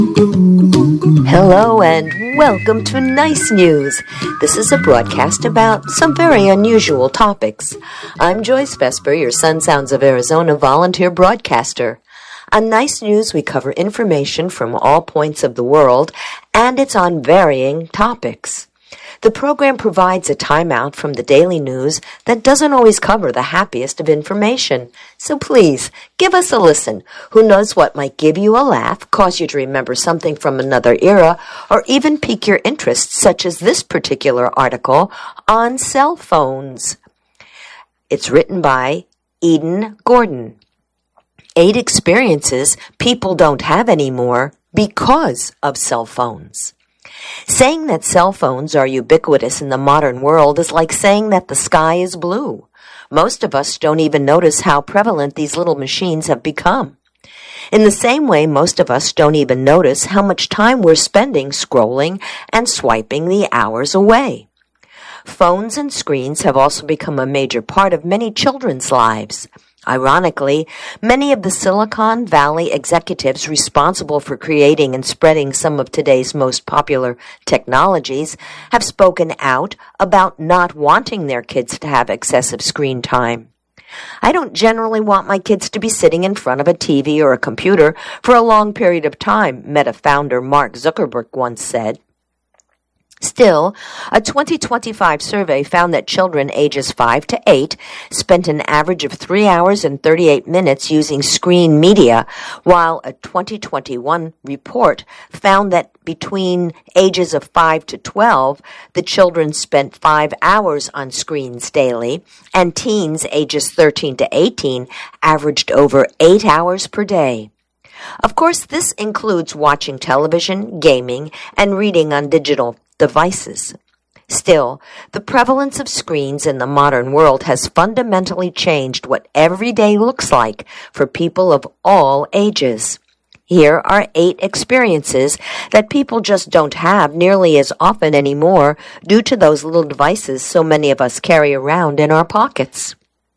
Hello and welcome to Nice News. This is a broadcast about some very unusual topics. I'm Joyce Vesper, your Sun Sounds of Arizona volunteer broadcaster. On Nice News, we cover information from all points of the world, and it's on varying topics. The program provides a timeout from the daily news that doesn't always cover the happiest of information. So please, give us a listen. Who knows what might give you a laugh, cause you to remember something from another era, or even pique your interest, such as this particular article on cell phones. It's written by Eden Gordon. 8 experiences people don't have anymore because of cell phones. Saying that cell phones are ubiquitous in the modern world is like saying that the sky is blue. Most of us don't even notice how prevalent these little machines have become. In the same way, most of us don't even notice how much time we're spending scrolling and swiping the hours away. Phones and screens have also become a major part of many children's lives. Ironically, many of the Silicon Valley executives responsible for creating and spreading some of today's most popular technologies have spoken out about not wanting their kids to have excessive screen time. I don't generally want my kids to be sitting in front of a TV or a computer for a long period of time, Meta founder Mark Zuckerberg once said. Still, a 2025 survey found that children ages 5 to 8 spent an average of 3 hours and 38 minutes using screen media, while a 2021 report found that between ages of 5 to 12, the children spent 5 hours on screens daily, and teens ages 13 to 18 averaged over 8 hours per day. Of course, this includes watching television, gaming, and reading on digital devices. Still, the prevalence of screens in the modern world has fundamentally changed what every day looks like for people of all ages. Here are 8 experiences that people just don't have nearly as often anymore due to those little devices so many of us carry around in our pockets.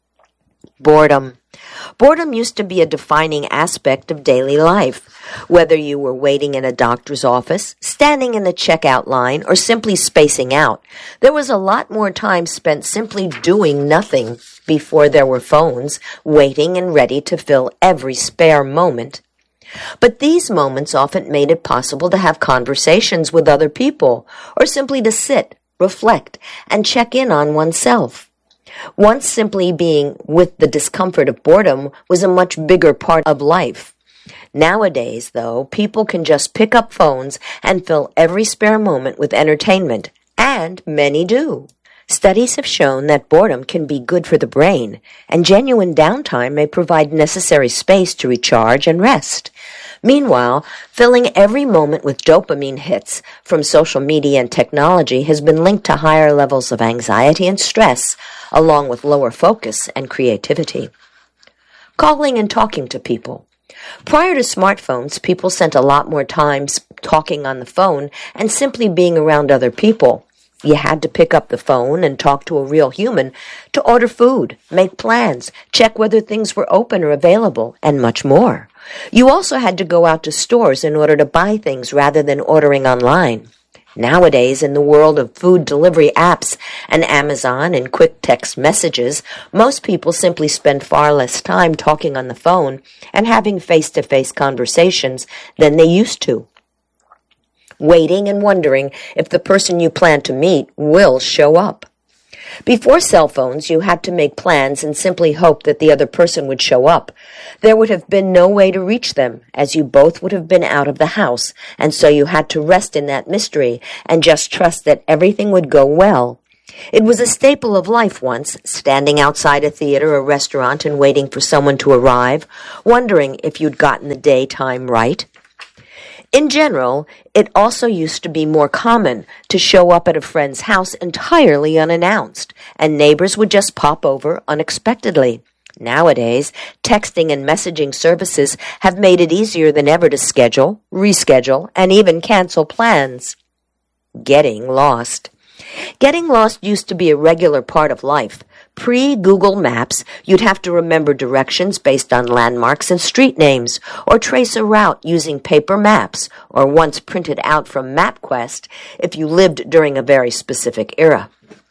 Boredom. Boredom used to be a defining aspect of daily life. Whether you were waiting in a doctor's office, standing in the checkout line, or simply spacing out, there was a lot more time spent simply doing nothing before there were phones waiting and ready to fill every spare moment. But these moments often made it possible to have conversations with other people, or simply to sit, reflect, and check in on oneself. Once simply being with the discomfort of boredom was a much bigger part of life. Nowadays, though, people can just pick up phones and fill every spare moment with entertainment, and many do. Studies have shown that boredom can be good for the brain, and genuine downtime may provide necessary space to recharge and rest. Meanwhile, filling every moment with dopamine hits from social media and technology has been linked to higher levels of anxiety and stress, along with lower focus and creativity. Calling and talking to people. Prior to smartphones, people spent a lot more time talking on the phone and simply being around other people. You had to pick up the phone and talk to a real human to order food, make plans, check whether things were open or available, and much more. You also had to go out to stores in order to buy things rather than ordering online. Nowadays, in the world of food delivery apps and Amazon and quick text messages, most people simply spend far less time talking on the phone and having face-to-face conversations than they used to. Waiting and wondering if the person you plan to meet will show up. Before cell phones, you had to make plans and simply hope that the other person would show up. There would have been no way to reach them, as you both would have been out of the house, and so you had to rest in that mystery and just trust that everything would go well. It was a staple of life once, standing outside a theater or restaurant and waiting for someone to arrive, wondering if you'd gotten the daytime right. In general, it also used to be more common to show up at a friend's house entirely unannounced, and neighbors would just pop over unexpectedly. Nowadays, texting and messaging services have made it easier than ever to schedule, reschedule, and even cancel plans. Getting lost. Getting lost used to be a regular part of life. Pre-Google Maps, you'd have to remember directions based on landmarks and street names, or trace a route using paper maps, or once printed out from MapQuest if you lived during a very specific era.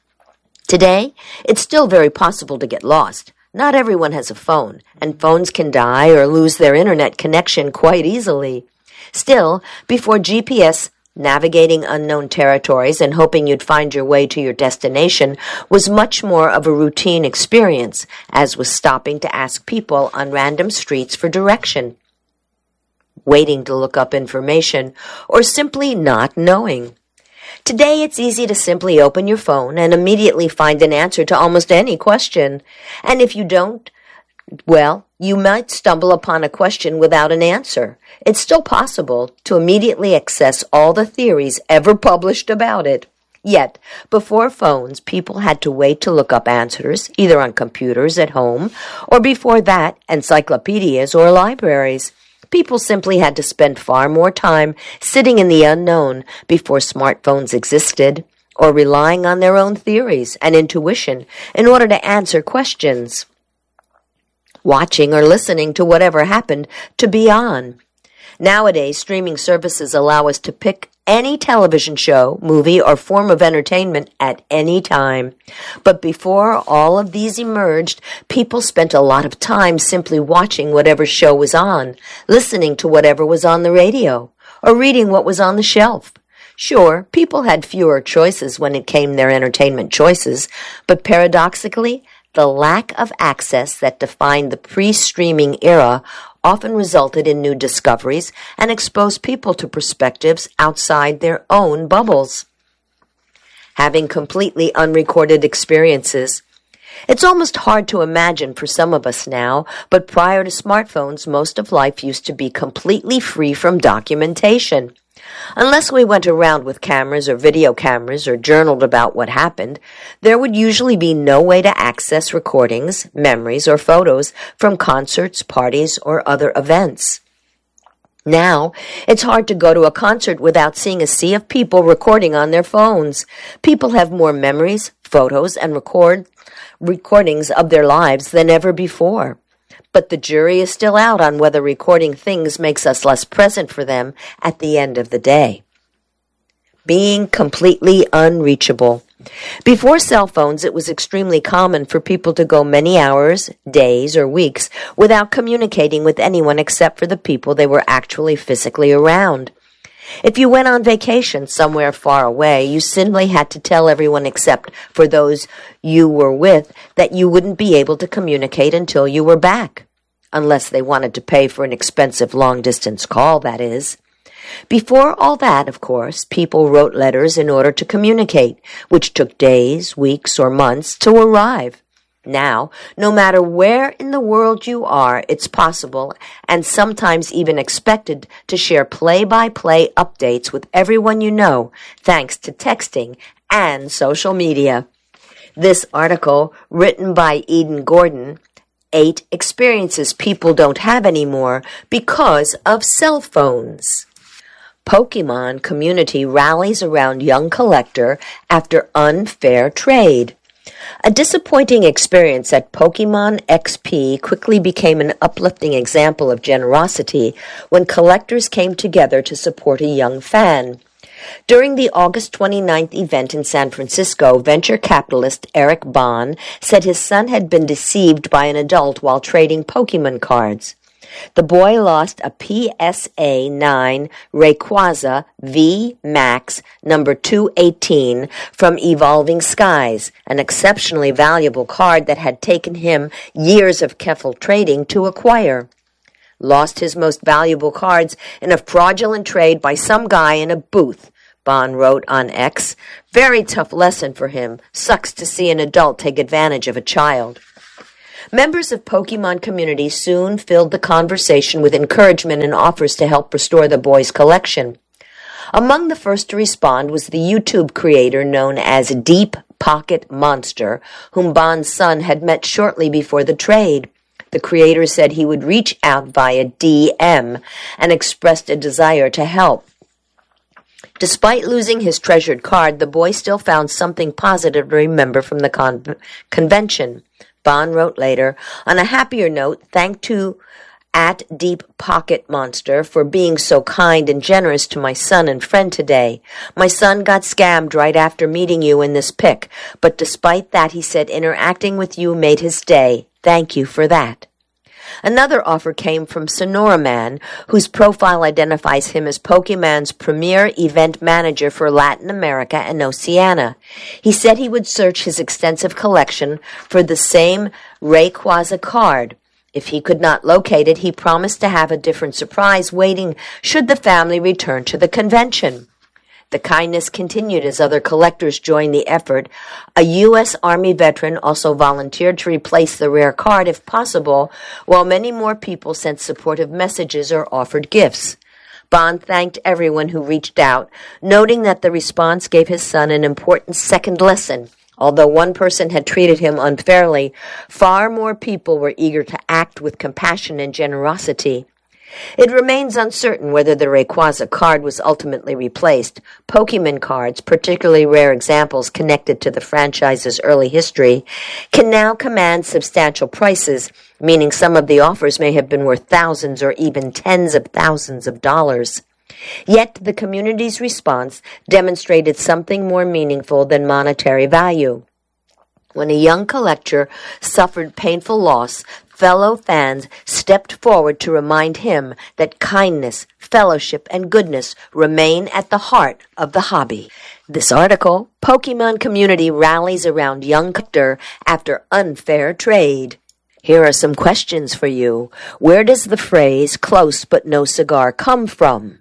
Today, it's still very possible to get lost. Not everyone has a phone, and phones can die or lose their internet connection quite easily. Still, before GPS, navigating unknown territories and hoping you'd find your way to your destination was much more of a routine experience, as was stopping to ask people on random streets for direction, waiting to look up information, or simply not knowing. Today, it's easy to simply open your phone and immediately find an answer to almost any question. And if you don't, well, you might stumble upon a question without an answer. It's still possible to immediately access all the theories ever published about it. Yet, before phones, people had to wait to look up answers, either on computers at home, or before that, encyclopedias or libraries. People simply had to spend far more time sitting in the unknown before smartphones existed, or relying on their own theories and intuition in order to answer questions, watching or listening to whatever happened to be on. Nowadays, streaming services allow us to pick any television show, movie, or form of entertainment at any time. But before all of these emerged, people spent a lot of time simply watching whatever show was on, listening to whatever was on the radio, or reading what was on the shelf. Sure, people had fewer choices when it came to their entertainment choices, but paradoxically, the lack of access that defined the pre-streaming era often resulted in new discoveries and exposed people to perspectives outside their own bubbles. Having completely unrecorded experiences, it's almost hard to imagine for some of us now, but prior to smartphones, most of life used to be completely free from documentation. Unless we went around with cameras or video cameras or journaled about what happened, there would usually be no way to access recordings, memories, or photos from concerts, parties, or other events. Now, it's hard to go to a concert without seeing a sea of people recording on their phones. People have more memories, photos, and recordings of their lives than ever before. But the jury is still out on whether recording things makes us less present for them at the end of the day. Being completely unreachable. Before cell phones, it was extremely common for people to go many hours, days, or weeks without communicating with anyone except for the people they were actually physically around. If you went on vacation somewhere far away, you simply had to tell everyone except for those you were with that you wouldn't be able to communicate until you were back, unless they wanted to pay for an expensive long-distance call, that is. Before all that, of course, people wrote letters in order to communicate, which took days, weeks, or months to arrive. Now, no matter where in the world you are, it's possible, and sometimes even expected, to share play-by-play updates with everyone you know, thanks to texting and social media. This article, written by Eden Gordon, 8 Experiences People Don't Have Anymore Because of Cell Phones. Pokemon community rallies around young collector after unfair trade. A disappointing experience at Pokemon XP quickly became an uplifting example of generosity when collectors came together to support a young fan. During the August 29th event in San Francisco, venture capitalist Eric Bahn said his son had been deceived by an adult while trading Pokemon cards. The boy lost a PSA 9 Rayquaza V Max number 218 from Evolving Skies, an exceptionally valuable card that had taken him years of careful trading to acquire. Lost his most valuable cards in a fraudulent trade by some guy in a booth, Bond wrote on X. Very tough lesson for him. Sucks to see an adult take advantage of a child. Members of Pokemon community soon filled the conversation with encouragement and offers to help restore the boy's collection. Among the first to respond was the YouTube creator known as Deep Pocket Monster, whom Bond's son had met shortly before the trade. The creator said he would reach out via DM and expressed a desire to help. Despite losing his treasured card, the boy still found something positive to remember from the convention. Bond wrote later, on a happier note, thank to at Deep Pocket Monster for being so kind and generous to my son and friend today. My son got scammed right after meeting you in this pic, but despite that, he said interacting with you made his day. Thank you for that. Another offer came from Sonora Man, whose profile identifies him as Pokemon's premier event manager for Latin America and Oceania. He said he would search his extensive collection for the same Rayquaza card. If he could not locate it, he promised to have a different surprise waiting should the family return to the convention. The kindness continued as other collectors joined the effort. A U.S. Army veteran also volunteered to replace the rare card if possible, while many more people sent supportive messages or offered gifts. Bond thanked everyone who reached out, noting that the response gave his son an important second lesson. Although one person had treated him unfairly, far more people were eager to act with compassion and generosity. It remains uncertain whether the Rayquaza card was ultimately replaced. Pokemon cards, particularly rare examples connected to the franchise's early history, can now command substantial prices, meaning some of the offers may have been worth thousands or even tens of thousands of dollars. Yet the community's response demonstrated something more meaningful than monetary value. When a young collector suffered painful loss, fellow fans stepped forward to remind him that kindness, fellowship, and goodness remain at the heart of the hobby. This article, Pokemon Community Rallies Around Young Collector After Unfair Trade. Here are some questions for you. Where does the phrase, close but no cigar, come from?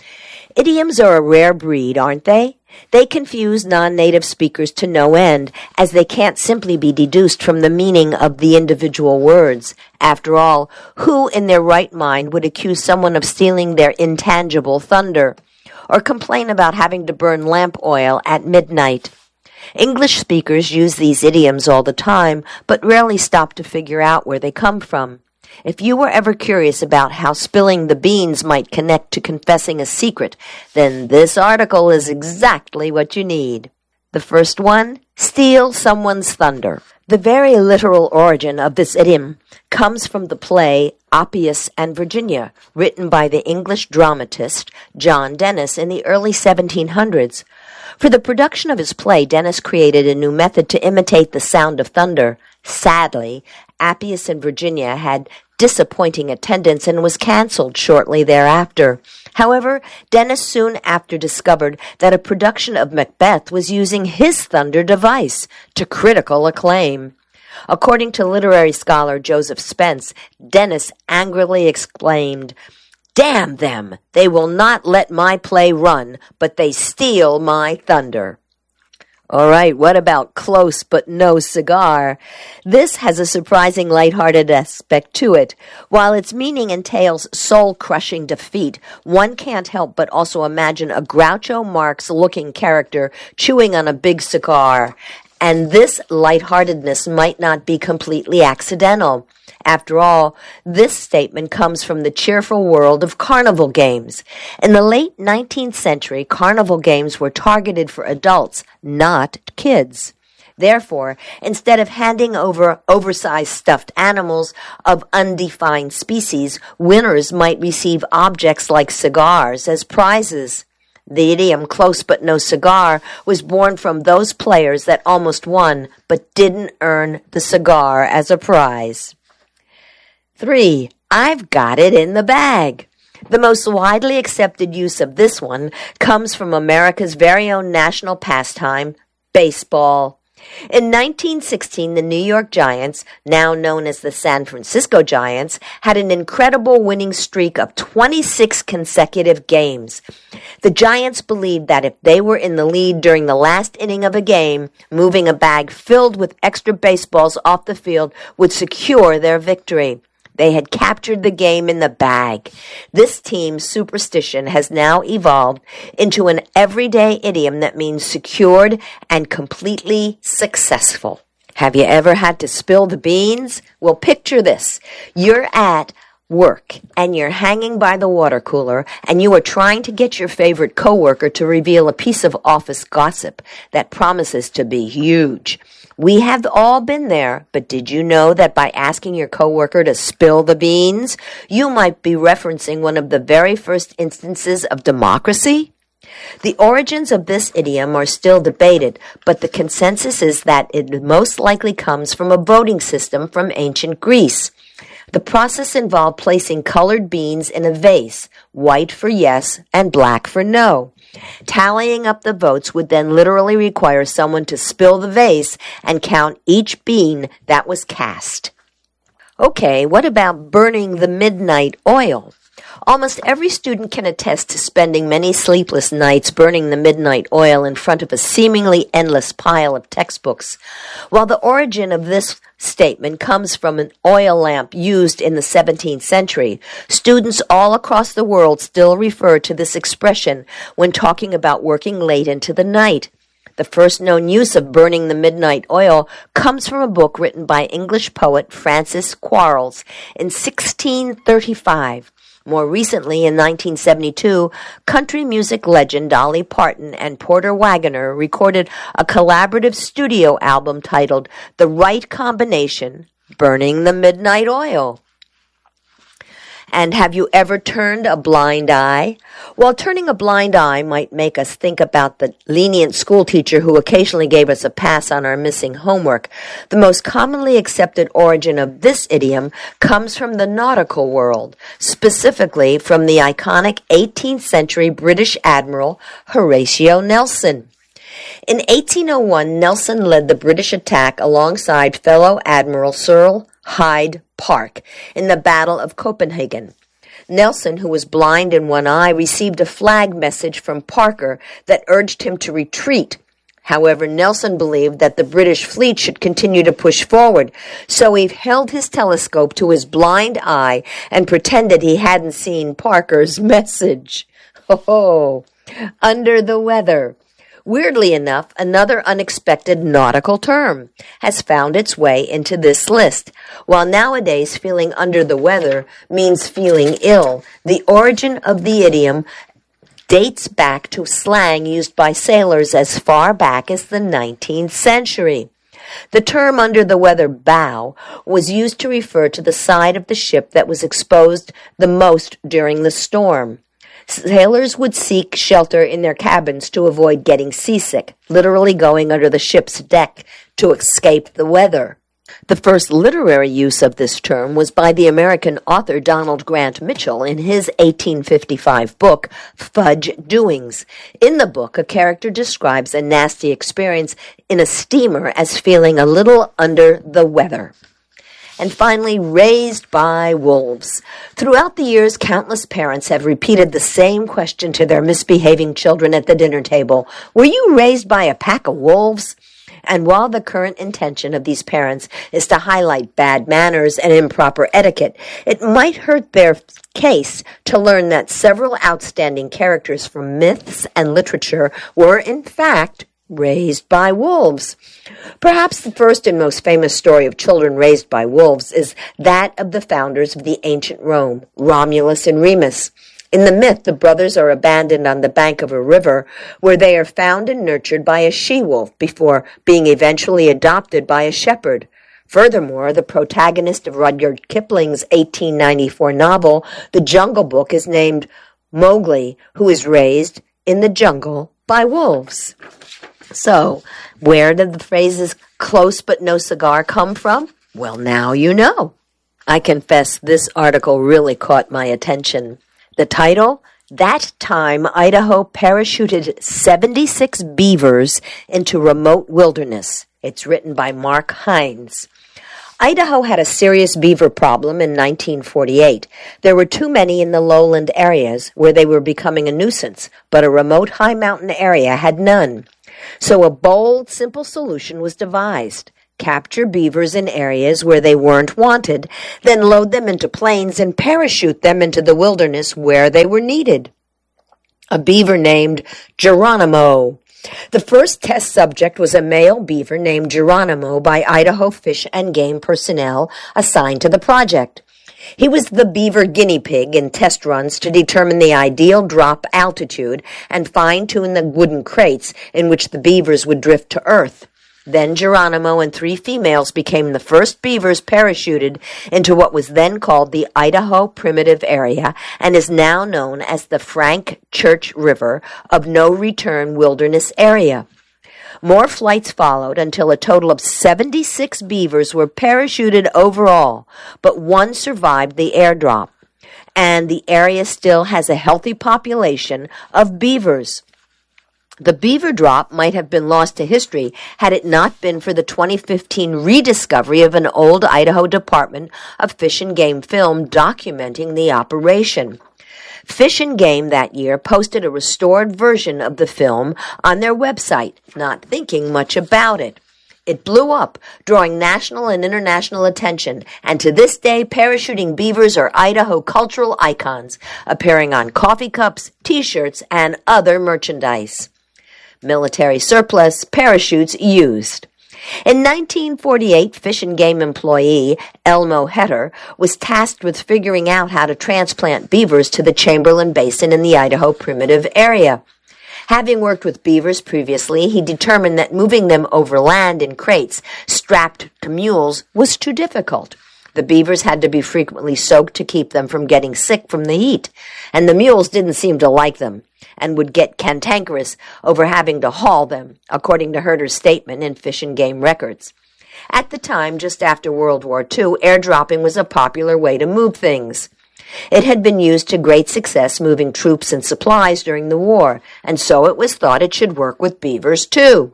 Idioms are a rare breed, aren't they? They confuse non-native speakers to no end, as they can't simply be deduced from the meaning of the individual words. After all, who in their right mind would accuse someone of stealing their intangible thunder, or complain about having to burn lamp oil at midnight? English speakers use these idioms all the time, but rarely stop to figure out where they come from. If you were ever curious about how spilling the beans might connect to confessing a secret, then this article is exactly what you need. The first one, steal someone's thunder. The very literal origin of this idiom comes from the play Oppius and Virginia, written by the English dramatist John Dennis in the early 1700s. For the production of his play, Dennis created a new method to imitate the sound of thunder. Sadly, Oppius and Virginia had disappointing attendance and was canceled shortly thereafter. However, Dennis soon after discovered that a production of Macbeth was using his thunder device to critical acclaim. According to literary scholar Joseph Spence, Dennis angrily exclaimed, "Damn them! They will not let my play run, but they steal my thunder." All right, what about close but no cigar? This has a surprising lighthearted aspect to it. While its meaning entails soul-crushing defeat, one can't help but also imagine a Groucho Marx-looking character chewing on a big cigar. And this lightheartedness might not be completely accidental. After all, this statement comes from the cheerful world of carnival games. In the late 19th century, carnival games were targeted for adults, not kids. Therefore, instead of handing over oversized stuffed animals of undefined species, winners might receive objects like cigars as prizes. The idiom close but no cigar was born from those players that almost won but didn't earn the cigar as a prize. 3. I've got it in the bag. The most widely accepted use of this one comes from America's very own national pastime, baseball. In 1916, the New York Giants, now known as the San Francisco Giants, had an incredible winning streak of 26 consecutive games. The Giants believed that if they were in the lead during the last inning of a game, moving a bag filled with extra baseballs off the field would secure their victory. They had captured the game in the bag. This team's superstition has now evolved into an everyday idiom that means secured and completely successful. Have you ever had to spill the beans? Well, picture this. You're at work and you're hanging by the water cooler and you are trying to get your favorite coworker to reveal a piece of office gossip that promises to be huge. We have all been there, but did you know that by asking your coworker to spill the beans, you might be referencing one of the very first instances of democracy? The origins of this idiom are still debated, but the consensus is that it most likely comes from a voting system from ancient Greece. The process involved placing colored beans in a vase, white for yes and black for no. Tallying up the votes would then literally require someone to spill the vase and count each bean that was cast. Okay, what about burning the midnight oil? Almost every student can attest to spending many sleepless nights burning the midnight oil in front of a seemingly endless pile of textbooks. While the origin of this statement comes from an oil lamp used in the 17th century, students all across the world still refer to this expression when talking about working late into the night. The first known use of burning the midnight oil comes from a book written by English poet Francis Quarles in 1635. More recently, in 1972, country music legend Dolly Parton and Porter Wagoner recorded a collaborative studio album titled The Right Combination, Burning the Midnight Oil. And have you ever turned a blind eye? While turning a blind eye might make us think about the lenient school teacher who occasionally gave us a pass on our missing homework, the most commonly accepted origin of this idiom comes from the nautical world, specifically from the iconic 18th century British Admiral Horatio Nelson. In 1801, Nelson led the British attack alongside fellow Admiral Sir Hyde Park in the Battle of Copenhagen. Nelson, who was blind in one eye, received a flag message from Parker that urged him to retreat. However, Nelson believed that the British fleet should continue to push forward, so he held his telescope to his blind eye and pretended he hadn't seen Parker's message. Oh, under the weather. Weirdly enough, another unexpected nautical term has found its way into this list. While nowadays feeling under the weather means feeling ill, the origin of the idiom dates back to slang used by sailors as far back as the 19th century. The term under the weather bow was used to refer to the side of the ship that was exposed the most during the storm. Sailors would seek shelter in their cabins to avoid getting seasick, literally going under the ship's deck to escape the weather. The first literary use of this term was by the American author Donald Grant Mitchell in his 1855 book, Fudge Doings. In the book, a character describes a nasty experience in a steamer as feeling a little under the weather. And finally, raised by wolves. Throughout the years, countless parents have repeated the same question to their misbehaving children at the dinner table. Were you raised by a pack of wolves? And while the current intention of these parents is to highlight bad manners and improper etiquette, it might hurt their case to learn that several outstanding characters from myths and literature were, in fact, raised by wolves. Perhaps the first and most famous story of children raised by wolves is that of the founders of the ancient Rome, Romulus and Remus. In the myth, the brothers are abandoned on the bank of a river where they are found and nurtured by a she-wolf before being eventually adopted by a shepherd. Furthermore, the protagonist of Rudyard Kipling's 1894 novel, The Jungle Book, is named Mowgli, who is raised in the jungle by wolves. So, where did the phrases close but no cigar come from? Well, now you know. I confess this article really caught my attention. The title, That Time Idaho Parachuted 76 Beavers into Remote Wilderness. It's written by Mark Hines. Idaho had a serious beaver problem in 1948. There were too many in the lowland areas where they were becoming a nuisance, but a remote high mountain area had none. So a bold, simple solution was devised. Capture beavers in areas where they weren't wanted, then load them into planes and parachute them into the wilderness where they were needed. A beaver named Geronimo. The first test subject was a male beaver named Geronimo by Idaho Fish and Game personnel assigned to the project. He was the beaver guinea pig in test runs to determine the ideal drop altitude and fine-tune the wooden crates in which the beavers would drift to Earth. Then Geronimo and 3 females became the first beavers parachuted into what was then called the Idaho Primitive Area and is now known as the Frank Church River of No Return Wilderness Area. More flights followed until a total of 76 beavers were parachuted overall, but 1 survived the airdrop, and the area still has a healthy population of beavers. The beaver drop might have been lost to history had it not been for the 2015 rediscovery of an old Idaho Department of Fish and Game film documenting the operation. Fish and Game that year posted a restored version of the film on their website, not thinking much about it. It blew up, drawing national and international attention, and to this day, parachuting beavers are Idaho cultural icons, appearing on coffee cups, T-shirts, and other merchandise. Military surplus, parachutes used. In 1948, Fish and Game employee Elmo Hetter was tasked with figuring out how to transplant beavers to the Chamberlain Basin in the Idaho Primitive Area. Having worked with beavers previously, he determined that moving them over land in crates strapped to mules was too difficult. The beavers had to be frequently soaked to keep them from getting sick from the heat, and the mules didn't seem to like them and would get cantankerous over having to haul them, according to Herter's statement in Fish and Game records. At the time, just after World War II, airdropping was a popular way to move things. It had been used to great success moving troops and supplies during the war, and so it was thought it should work with beavers too.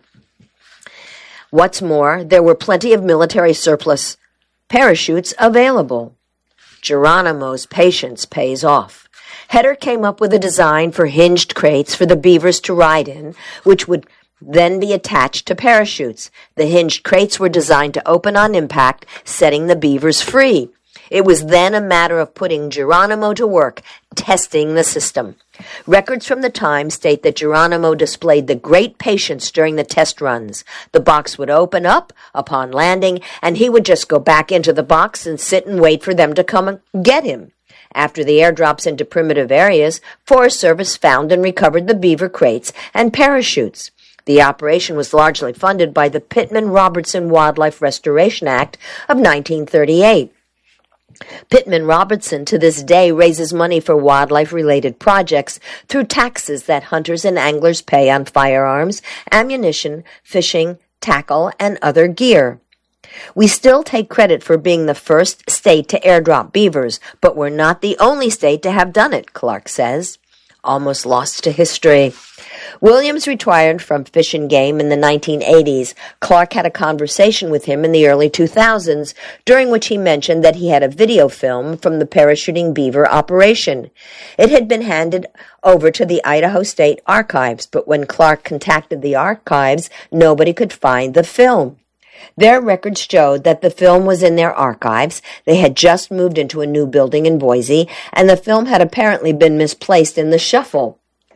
What's more, there were plenty of military surplus parachutes available. Geronimo's patience pays off. Hetter came up with a design for hinged crates for the beavers to ride in, which would then be attached to parachutes. The hinged crates were designed to open on impact, setting the beavers free. It was then a matter of putting Geronimo to work, testing the system. Records from the time state that Geronimo displayed the great patience during the test runs. The box would open up upon landing, and he would just go back into the box and sit and wait for them to come and get him. After the airdrops into primitive areas, Forest Service found and recovered the beaver crates and parachutes. The operation was largely funded by the Pittman-Robertson Wildlife Restoration Act of 1938. Pittman-Robertson to this day raises money for wildlife-related projects through taxes that hunters and anglers pay on firearms, ammunition, fishing, tackle, and other gear. We still take credit for being the first state to airdrop beavers, but we're not the only state to have done it, Clark says. Almost lost to history. Williams retired from Fish and Game in the 1980s. Clark had a conversation with him in the early 2000s, during which he mentioned that he had a video film from the parachuting beaver operation. It had been handed over to the Idaho State Archives, but when Clark contacted the archives, nobody could find the film. Their records showed that the film was in their archives. They had just moved into a new building in Boise, and the film had apparently been misplaced in the shuffle.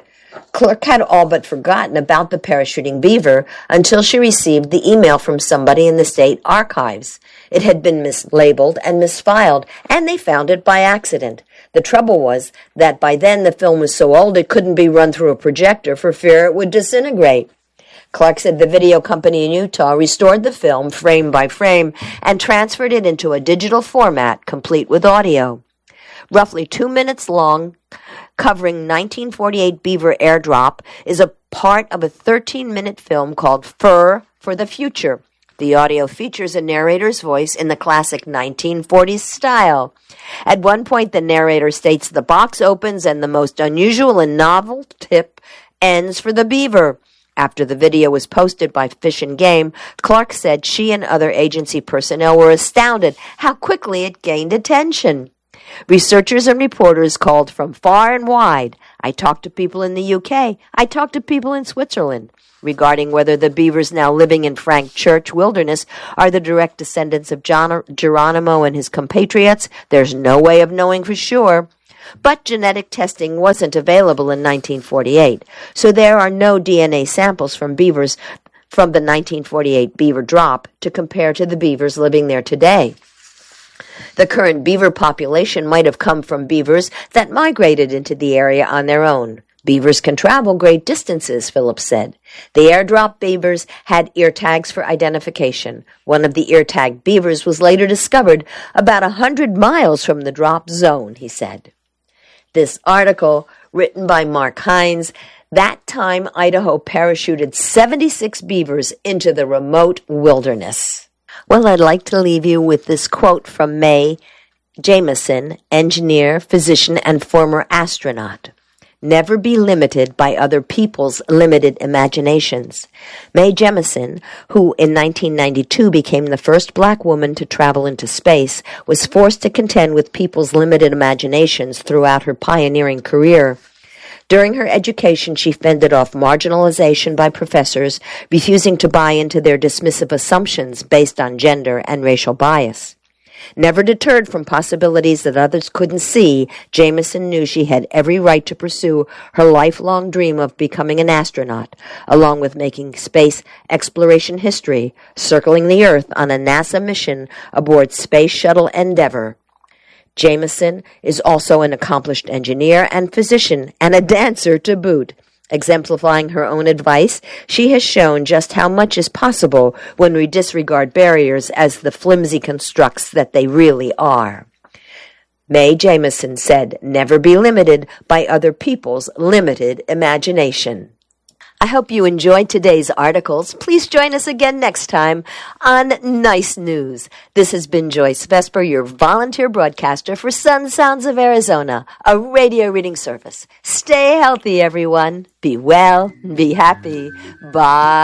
Clark had all but forgotten about the parachuting beaver until she received the email from somebody in the state archives. It had been mislabeled and misfiled, and they found it by accident. The trouble was that by then the film was so old it couldn't be run through a projector for fear it would disintegrate. Clark said the video company in Utah restored the film frame by frame and transferred it into a digital format complete with audio. Roughly 2 minutes long, covering 1948 beaver airdrop, is a part of a 13-minute film called Fur for the Future. The audio features a narrator's voice in the classic 1940s style. At one point, the narrator states the box opens and the most unusual and novel tip ends for the beaver. After the video was posted by Fish and Game, Clark said she and other agency personnel were astounded how quickly it gained attention. Researchers and reporters called from far and wide. I talked to people in the UK. I talked to people in Switzerland. Regarding whether the beavers now living in Frank Church Wilderness are the direct descendants of Geronimo and his compatriots, there's no way of knowing for sure. But genetic testing wasn't available in 1948, so there are no DNA samples from beavers from the 1948 beaver drop to compare to the beavers living there today. The current beaver population might have come from beavers that migrated into the area on their own. Beavers can travel great distances, Phillips said. The airdrop beavers had ear tags for identification. One of the ear tag beavers was later discovered about 100 miles from the drop zone, he said. This article, written by Mark Hines, that time Idaho parachuted 76 beavers into the remote wilderness. Well, I'd like to leave you with this quote from Mae Jemison, engineer, physician, and former astronaut. Never be limited by other people's limited imaginations. Mae Jemison, who in 1992 became the first black woman to travel into space, was forced to contend with people's limited imaginations throughout her pioneering career. During her education, she fended off marginalization by professors, refusing to buy into their dismissive assumptions based on gender and racial bias. Never deterred from possibilities that others couldn't see, Jemison knew she had every right to pursue her lifelong dream of becoming an astronaut, along with making space exploration history, circling the Earth on a NASA mission aboard Space Shuttle Endeavour. Jemison is also an accomplished engineer and physician and a dancer to boot. Exemplifying her own advice, she has shown just how much is possible when we disregard barriers as the flimsy constructs that they really are. Mae Jemison said, "Never be limited by other people's limited imagination." I hope you enjoyed today's articles. Please join us again next time on Nice News. This has been Joyce Vesper, your volunteer broadcaster for Sun Sounds of Arizona, a radio reading service. Stay healthy, everyone. Be well, be happy. Bye.